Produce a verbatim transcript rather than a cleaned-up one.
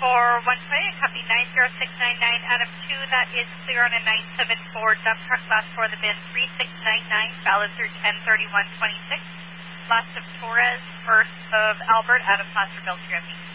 for one twenty, copy nine zero six nine nine out of two. That is clear on a nine seven four dump truck. Last for the bin three six nine nine, valid through ten thirty-one twenty-six. Last of Torres, first of Albert out of Placerville, T R F E.